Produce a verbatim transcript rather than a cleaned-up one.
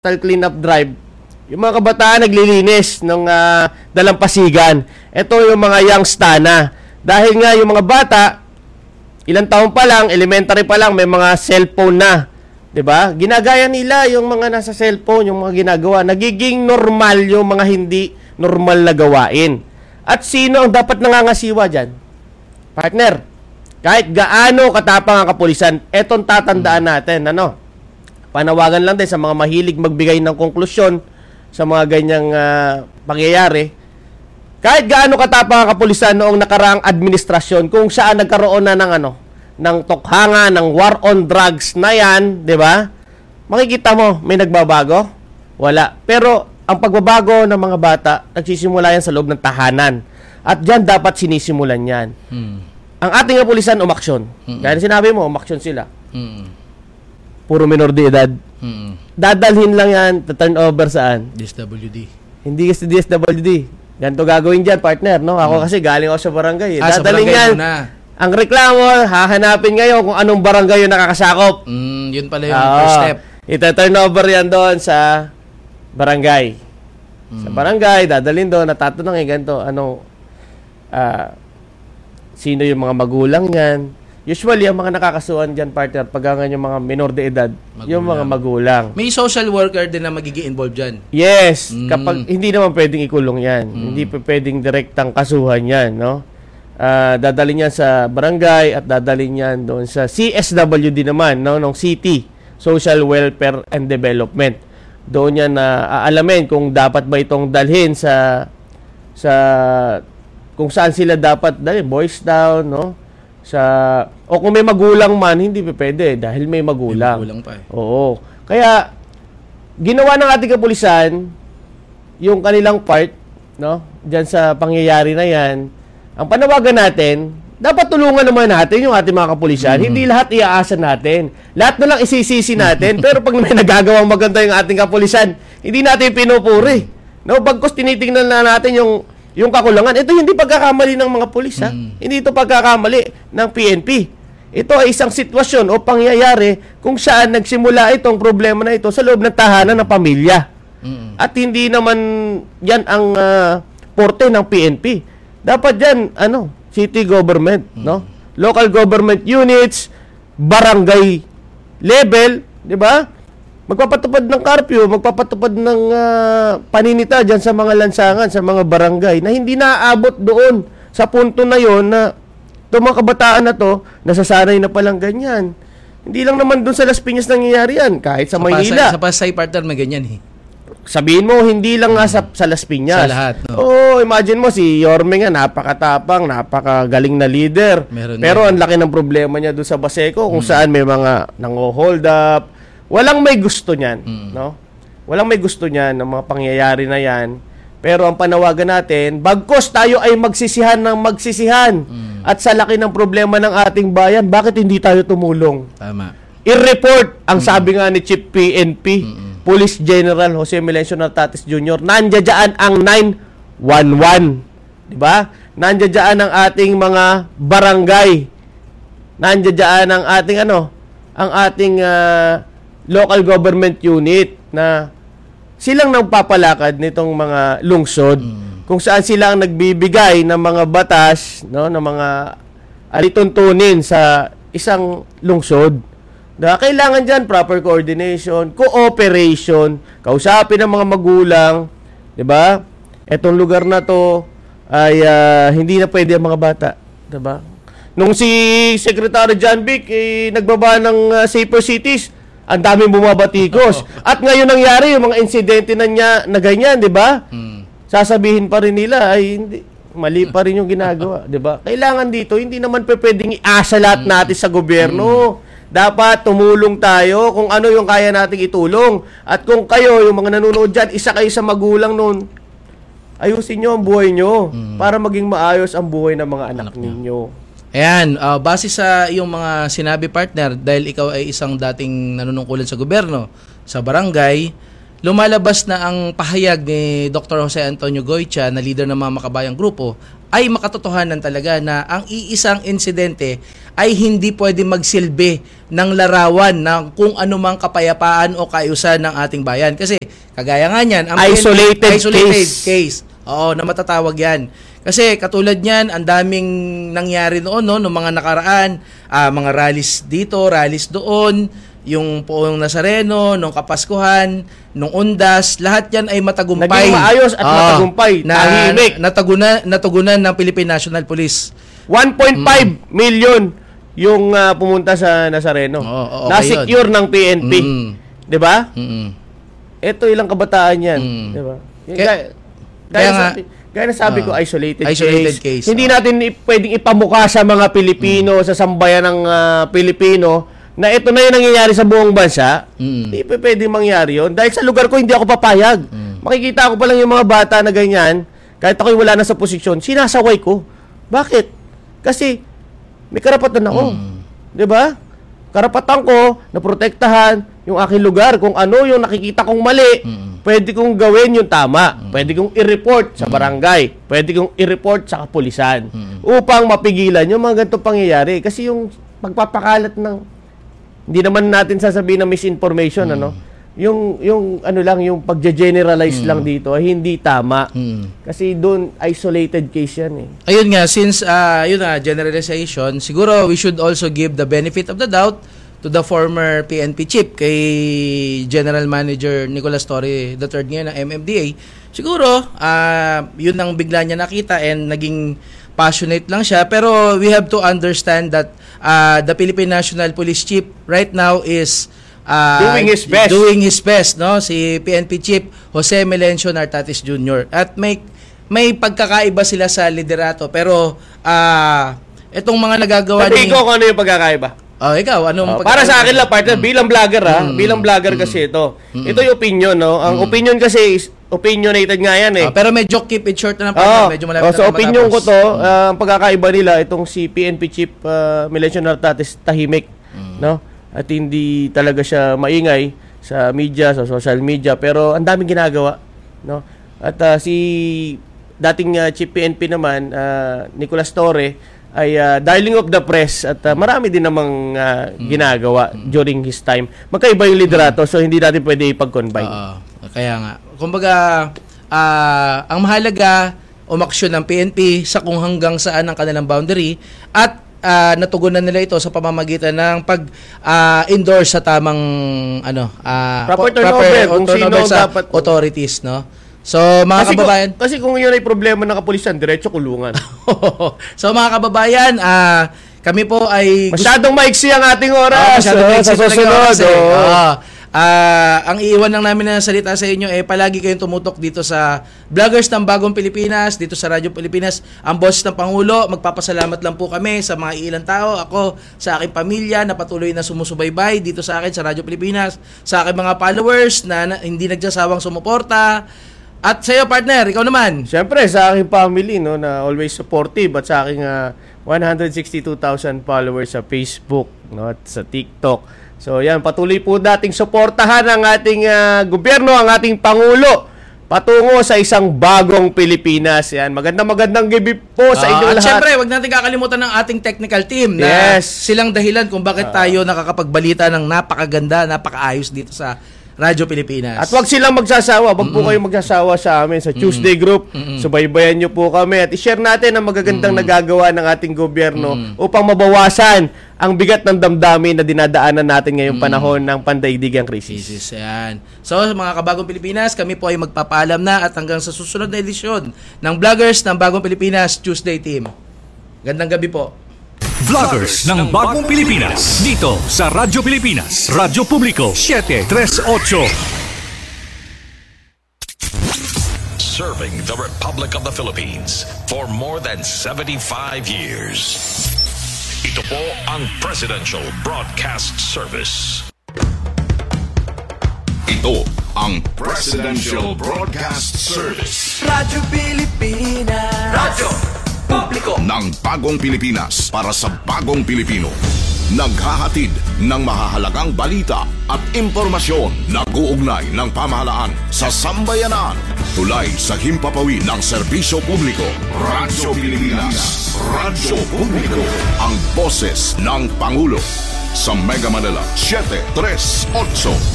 cleanup drive, yung mga kabataan naglilinis ng uh, dalampasigan. Ito yung mga youngsta na. Dahil nga yung mga bata, ilang taon pa lang, elementary pa lang, may mga cellphone na. 'Di ba? Ginagaya nila yung mga nasa cellphone, yung mga ginagawa. Nagiging normal yung mga hindi normal na gawain. At sino ang dapat nangangasiwa dyan? Partner, kahit gaano katapang ang kapulisan, etong tatandaan natin, ano? Panawagan lang din sa mga mahilig magbigay ng konklusyon sa mga ganyang uh, pangyayari. Kahit gaano katapang ang kapulisan noong nakaraang administrasyon, kung saan nagkaroon na ng ano, ng tokhanga, ng war on drugs na yan, di ba? Makikita mo, may nagbabago? Wala. Pero ang pagbabago ng mga bata, nagsisimula yan sa loob ng tahanan. At dyan dapat sinisimulan yan. Hmm. Ang ating kapulisan, umaksyon. Hmm. Gaya sinabi mo, umaksyon sila. Hmm. Puro minor de edad. Hmm. Dadalhin lang yan to turn over saan? D S W D. Hindi kasi D S W D. Ganito gagawin dyan, partner, no? Ako hmm. kasi galing ako sa barangay. Eh. Ah, dadalhin yan. Muna. Ang reklamo, hahanapin ngayon kung anong barangay yung nakakasakop. Mm, yun pala yung uh, first step. Ita-turn over yan doon sa barangay. Hmm. Sa barangay, dadalhin doon, natatanong eh, ganito, anong, uh, sino yung mga magulang yan. Usually, ang mga nakakasuhan dyan, partner, pag ganyan yung mga minor de edad, magulang. Yung mga magulang. May social worker din na magiging involved dyan. Yes. Mm. Kapag, hindi naman pwedeng ikulong yan. Mm. Hindi pwedeng direktang kasuhan yan, no? Uh, dadalhin yan sa barangay at dadalhin yan doon sa C S W D naman, no? Nung city, Social Welfare and Development. Doon yan na uh, aalamin kung dapat ba itong dalhin sa, sa, kung saan sila dapat dalhin. Boys Town, no? Sa o kung may magulang man, hindi pa pwede dahil may magulang. May magulang pa eh. Oo. Kaya ginawa ng ating kapulisan yung kanilang part, no? Diyan sa pangyayari na 'yan. Ang panawagan natin, dapat tulungan naman natin yung ating mga kapulisan. Mm-hmm. Hindi lahat iaasa natin. Lahat na lang isisisi natin. Pero pag may nagagawang maganda yung ating kapulisan, hindi natin pinupuri. No, bagkus tinitingnan na natin yung yung kakulangan. Ito hindi pagkakamali ng mga pulis, ha? Mm. Hindi ito pagkakamali ng P N P. Ito ay isang sitwasyon o pangyayari kung saan nagsimula itong problema na ito sa loob ng tahanan ng pamilya. Mm. At hindi naman yan ang uh, porte ng P N P. Dapat yan, ano, city government, mm. no? Local government units, barangay level, di ba? Magpapatupad ng curfew, magpapatupad ng uh, paninita dyan sa mga lansangan, sa mga barangay na hindi naaabot doon sa punto na yon na itong mga kabataan na to, nasasanay na palang ganyan. Hindi lang naman doon sa Las Piñas nangyayari yan, kahit sa, sa Maynila. Pasay, sa Pasay, partner, may ganyan eh. Sabihin mo, hindi lang nga sa, sa Las Piñas. Sa lahat, no? Oo, imagine mo, si Yorme nga, napakatapang, napakagaling na leader. Meron Pero yan. Ang laki ng problema niya doon sa Baseco, kung hmm. saan may mga nang-hold up. Walang may gusto niyan, mm. no? Walang may gusto niyan ng mga pangyayari na 'yan. Pero ang panawagan natin, bagkus tayo ay magsisihan ng magsisihan. Mm. At sa laki ng problema ng ating bayan, bakit hindi tayo tumulong? Tama. I-report ang mm. sabi nga ni Chief P N P, Mm-mm. Police General Jose Melencio Nartates Junior, nandiyan ang nine one one, 'di ba? Nandiyan ang ating mga barangay. Nandiyan ang ating ano, ang ating uh, local government unit na silang nagpapalakad nitong mga lungsod mm. kung saan sila ang nagbibigay ng mga batas, no, ng mga alituntunin sa isang lungsod. Na kailangan diyan proper coordination, cooperation, kausapin ng mga magulang, 'di ba? Etong lugar na 'to ay uh, hindi na pwede ang mga bata, 'di ba? Nung si Secretary John Vic eh, nagbaba ng uh, Safer Cities, ang daming bumabatikos. At ngayon nangyari yung mga insidente na niya na ganyan, 'di ba? Hmm. Sasabihin pa rin nila ay hindi mali pa rin yung ginagawa, 'di ba? Kailangan dito hindi naman pwedeng iasa lahat natin sa gobyerno. Hmm. Dapat tumulong tayo kung ano yung kaya nating itulong. At kung kayo, yung mga nanonood diyan, isa kayo sa magulang noon, ayusin niyo ang buhay niyo hmm. para maging maayos ang buhay ng mga anak, anak ninyo. Ayan, uh, base sa iyong mga sinabi, partner, dahil ikaw ay isang dating nanunungkulan sa gobyerno, sa barangay, lumalabas na ang pahayag ni Doctor Jose Antonio Goytia na leader ng mga makabayang grupo ay makatotohanan talaga na ang iisang insidente ay hindi pwede magsilbi ng larawan ng kung anumang kapayapaan o kaayusan ng ating bayan. Kasi kagaya nga niyan, ang Isolated isolated case. case. Oo, na matatawag yan. Kasi katulad niyan, ang daming nangyari noon, no, noong mga nakaraan, ah, mga rallies dito, rallies doon, yung Poong Nazareno, nung Kapaskuhan, nung Undas, lahat yan ay matagumpay. Naging maayos at Ah, matagumpay. Na, Tahimik. natugunan, natugunan ng Philippine National Police. one point five million yung ah, pumunta sa Nazareno. Oo, okay Na-secure ng P N P. Mm. 'Di ba? Mm-mm. Ito ilang kabataan yan. Mm. 'Di ba? Yung Kaya- gaya- kaya Gaya nga, sabi, gaya na sabi ko, ah, isolated, isolated case. case, Hindi ah. natin i- pwedeng ipamukha sa mga Pilipino, sa sambayan ng ah, Pilipino, na ito na yung nangyayari sa buong bansa. Mm. Hindi pa pwedeng mangyari yun. Dahil sa lugar ko, hindi ako papayag. Makikita ko pa lang yung mga bata na ganyan, kahit ako'y wala na sa posisyon, sinasaway ko. Bakit? Kasi may karapatan ako. Di ba? Karapatan ko na protektahan yung aking lugar. Kung ano yung nakikita kong mali, pwede kong gawin yung tama. Pwede kong i-report sa barangay. Pwede kong i-report sa kapulisan. Upang mapigilan yung mga ganitong pangyayari. Kasi yung pagpapakalat ng, hindi naman natin sasabihin na misinformation, ano? Yung, yung ano lang, yung pagge-generalize lang dito, ay hindi tama. Kasi doon, isolated case yan eh. Ayun nga, since uh, yun na, generalization, siguro we should also give the benefit of the doubt to the former P N P chief, kay General Manager Nicolas Torre the third ngayon ng M M D A. Siguro, uh, yun ang bigla niya nakita and naging passionate lang siya. Pero we have to understand that uh, the Philippine National Police Chief right now is uh, Doing his best. Doing his best, no? Si P N P Chief Jose Melencio Nartatis Junior At may may pagkakaiba sila sa liderato, pero uh, itong mga nagagawa Sabi ko kung ano yung pagkakaiba. Oh, ikaw, anong Oh, para sa akin lang, partner, bilang vlogger ha, bilang vlogger kasi ito. Ito yung opinion, no? Ang opinion kasi is opinionated nga yan eh. Ah, pero medyo keep it short na ng Oo. partner, medyo malapit Oh, so na opinion ko matapos. to, ah, ang pagkakaiba nila itong si P N P Chief uh, Melencio Nartatis tahimik, no? At hindi talaga siya maingay sa media, sa social media, pero ang daming ginagawa, no? At ah, si dating ah, Chief P N P naman, ah, Nicolas Torre, ay ah, darling of the press at ah, marami din namang ah, ginagawa during his time. Magkaiba yung liderato, so hindi natin pwede ipag-combine. Oo, kaya nga. Kumbaga, ah, ang mahalaga, umaksyon ng P N P sa kung hanggang saan ang kanilang boundary at ah, natugunan nila ito sa pamamagitan ng pag-endorse sa tamang ano, ah, Proper po- turnover, kung turnover sino sa dapat- authorities, no? So, mga Kasi kababayan, kung, kasi kung yun ay problema ng kapulisan, diretso kulungan. so mga kababayan, ah, kami po ay gusto- Masyadong maiksi ang ating oras. Ah, masyadong oh, maiksi sa talaga susunod. kasi. oh. Ah, ah, ang iiwan lang namin na salita sa inyo eh palagi kayong tumutok dito sa Vloggers ng Bagong Pilipinas, dito sa Radyo Pilipinas, ang Boses ng Pangulo. Magpapasalamat lang po kami sa mga ilang tao, ako sa aking pamilya na patuloy na sumusubaybay dito sa akin sa Radyo Pilipinas, sa aking mga followers na, na hindi nagsasawang sumuporta. At sa iyo, partner, ikaw naman. Siyempre, sa aking family, no, na always supportive, at sa aking ah, one hundred sixty-two thousand followers sa Facebook, no, at sa TikTok. So, yan, patuloy po dating suportahan ang ating ah, gobyerno, ang ating Pangulo, patungo sa isang bagong Pilipinas. Yan, magandang magandang gabi po sa Ah, inyo at lahat. syempre, wag natin kakalimutan ng ating technical team na Yes. silang dahilan kung bakit tayo nakakapagbalita ng napakaganda, napakaayos dito sa Radyo Pilipinas. At wag silang magsasawa, wag po kayong magsasawa sa amin sa Tuesday Group. Subaybayan nyo po kami at i-share natin ang magagandang nagagawa ng ating gobyerno upang mabawasan ang bigat ng damdamin na dinadaanan natin ngayong panahon ng pandaigdigang krisis. Isis, yan. So, mga kabagong Pilipinas, kami po ay magpapaalam na at hanggang sa susunod na edisyon ng Vloggers ng Bagong Pilipinas Tuesday Team. Gandang gabi po. Vloggers ng Bagong Pilipinas. Dito sa Radyo Pilipinas. Radyo Publiko seven thirty-eight. Serving the Republic of the Philippines for more than seventy-five years. Ito po ang Presidential Broadcast Service. Ito ang Presidential Broadcast Service Radyo Pilipinas. Radyo Publiko ng Bagong Pilipinas para sa Bagong Pilipino. Naghahatid ng mahahalagang balita at impormasyon na guugnay ng pamahalaan sa sambayanan, Tulay sa himpapawid ng serbisyo publiko. Radyo Pilipinas. Radyo Publiko. Ang boses ng Pangulo. Sa Mega Manila, seven three eight.